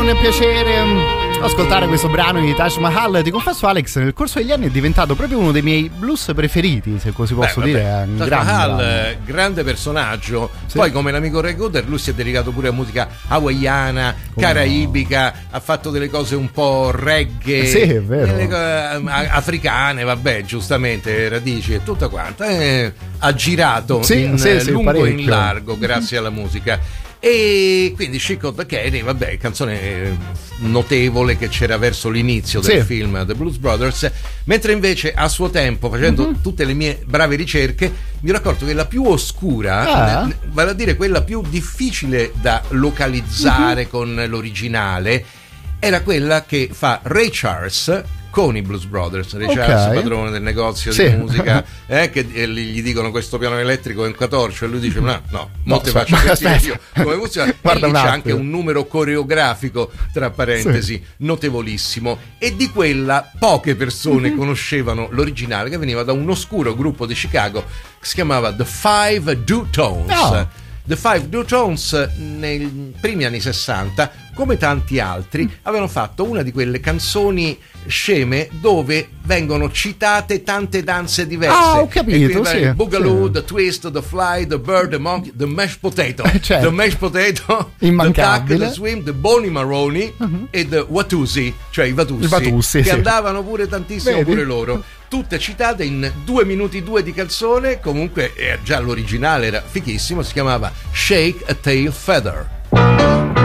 un piacere ascoltare questo brano di Taj Mahal. Ti confesso, Alex, nel corso degli anni è diventato proprio uno dei miei blues preferiti, se così posso dire. È un Taj Mahal, grande personaggio. Sì. Poi, come l'amico Ray Cooder, lui si è dedicato pure a musica hawaiana, caraibica, ha fatto delle cose un po' reggae, sì, è vero, africane, vabbè, giustamente, radici e tutto quanto. Ha girato in lungo parecchio, e in largo grazie alla musica. E quindi Chic of the Kenny, vabbè, canzone notevole che c'era verso l'inizio del film The Blues Brothers, mentre invece a suo tempo, facendo tutte le mie brave ricerche, mi ero accorto che la più oscura, vale a dire quella più difficile da localizzare con l'originale, era quella che fa Ray Charles con i Blues Brothers. Ray Charles, padrone del negozio di musica, che gli dicono questo piano elettrico è un catorcio, e lui dice no, te faccio sentire io come funziona. E lì c'è anche un numero coreografico, tra parentesi, notevolissimo, e di quella poche persone conoscevano l'originale, che veniva da un oscuro gruppo di Chicago che si chiamava The Five Do-Tones. The Five Do-Tones nei primi anni 60, come tanti altri, avevano fatto una di quelle canzoni sceme dove vengono citate tante danze diverse. Ho capito, il Boogaloo, the Twist, the Fly, the Bird, the Monkey, the Mashed Potato, the Mashed Potato, immancabile, the Duck, the Swim, the Boney Maroni e the Watusi, cioè i Vatussi, che andavano pure tantissimo pure loro. Tutte citate in 2 minuti 2 di canzone. Comunque già l'originale era fichissimo, si chiamava Shake a Tail Feather.